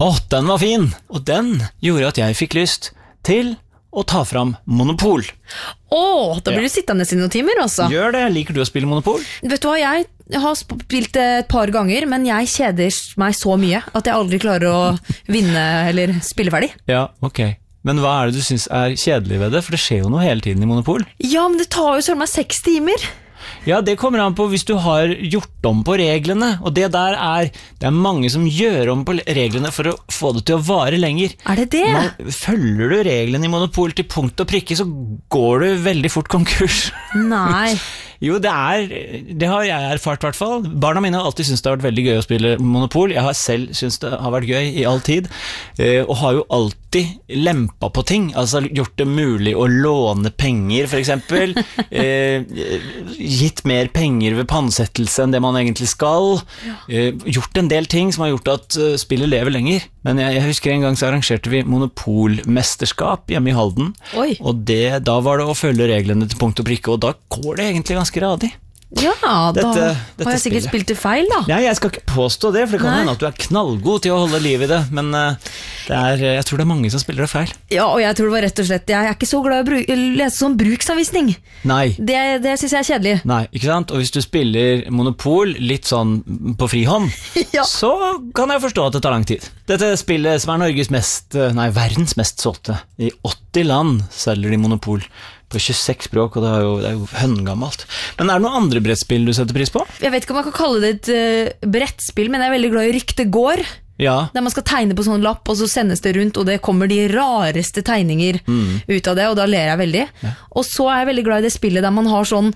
Den var fin, og den gjorde at jeg fikk lyst til å ta fram Monopol. Da blir du sittende i noen timer altså. Gjør det, liker du å spille Monopol? Vet du hva, jeg har spilt det et par ganger, men jeg kjeder meg så mye at jeg aldri klarer å vinne eller spille ferdig. Ja, ok. Men hva det du synes kjedelig ved det? For det skjer jo noe hele tiden i Monopol. Ja, men det tar jo sånn meg 6 timer. Ja, det kommer an på hvis du har gjort om på reglene, og det mange som gjør om på reglene for å få det til å vare lenger. Det det? Følger du reglene i Monopol til punkt og prikke, så går du veldig fort konkurs. Nei. Jo, det har jeg erfart I hvert fall. Barna mine har alltid syntes det har vært veldig gøy å spille Monopol. Jeg har selv syntes det har vært gøy I all tid, og har jo alltid lempet på ting, altså gjort det mulig å låne penger, for eksempel, gitt mer penger ved pantsettelse enn det man egentlig skal, gjort en del ting som har gjort at spillet lever lenger. Men jeg husker en gang så arrangerte vi Monopolmesterskap hjemme I Halden, og da var det å følge reglene til punkt og prikke, og da går det egentlig ganske radig. Ja, da har jeg sikkert spilt det feil da. Nei, jeg skal ikke påstå det, for det kan hende at du knallgod til å holde liv I det, men jeg tror det mange som spiller det feil. Ja, og jeg tror det var rett og slett, jeg ikke så glad I å lese sånn bruksanvisning. Nei. Det synes jeg kjedelig. Nei, ikke sant? Og hvis du spiller Monopol litt sånn på frihånd, så kan jeg forstå at det tar lang tid. Dette spillet som verdens mest solgte. I 80 land selger de Monopol. På 26 språk, og det er jo høngammelt. Men det noen andre brettspill du setter pris på? Jeg vet ikke om jeg kan kalle det et brettspill, men jeg er veldig glad I Rykte går. Ja. Der man skal tegne på sånn lapp, og så sendes det rundt, og det kommer de rareste tegninger ut av det, og da ler jeg veldig. Ja. Og så er jeg veldig glad I det spillet der man har sånn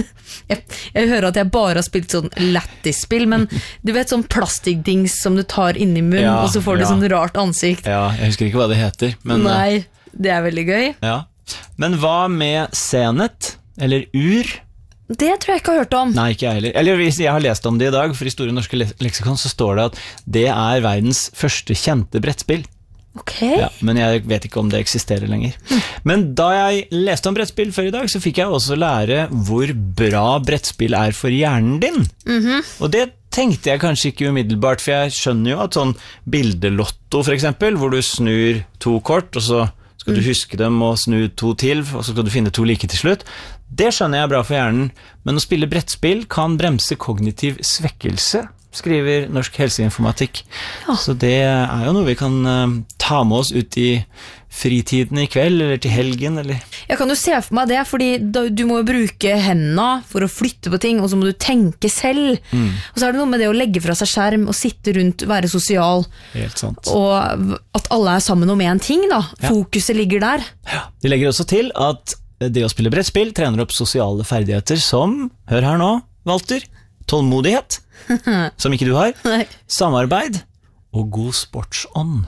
jeg hører at jeg bare har spilt sånn lættis-spill, men du vet sånn plastikkdings som du tar inn I munnen, og så får du sånn rart ansikt. Ja, jeg husker ikke hva det heter. Men, nei, det er veldig gøy. Ja. Men hva med Senet, eller Ur? Det tror jeg ikke har hørt om. Nei, ikke jeg heller. Eller jeg har lest om det I dag, for I Store norske leksikon så står det at det verdens første kjente brettspill. Ok. Ja, men jeg vet ikke om det eksisterer lenger. Men da jeg leste om brettspill før I dag, så fikk jeg også lære hvor bra brettspill for hjernen din. Og det tenkte jeg kanskje ikke umiddelbart, for jeg skjønner jo at sånn bildelotto for eksempel, hvor du snur 2 kort, og så skal du huske dem og snu 2 til, og så skal du finne 2 like til slutt. Det skjønner jeg bra for hjernen, men å spille brettspill kan bremse kognitiv svekkelse, skriver Norsk helseinformatikk. Så det jo noe vi kan ta med oss ut I fritiden I kveld, eller til helgen, eller... Jeg kan jo se for meg det, fordi du må jo bruke hendene for å flytte på ting, og så må du tenke selv. Og så det noe med det å legge fra seg skjerm, og sitte rundt, være sosial. Helt sant. Og at alle sammen om en ting da. Fokuset ligger der. Ja, de legger også til at det å spille brettspill trener opp sosiale ferdigheter som, hør her nå, Walter, tålmodighet, som ikke du har, samarbeid og god sportsånd.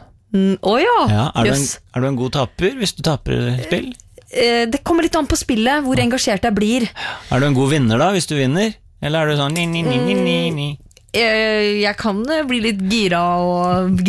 Ja, du en god taper hvis du taper spill? Det kommer litt an på spillet, hvor engasjert jeg blir. Du en god vinner da, hvis du vinner? Eller du sånn ni? Jeg kan bli litt gira og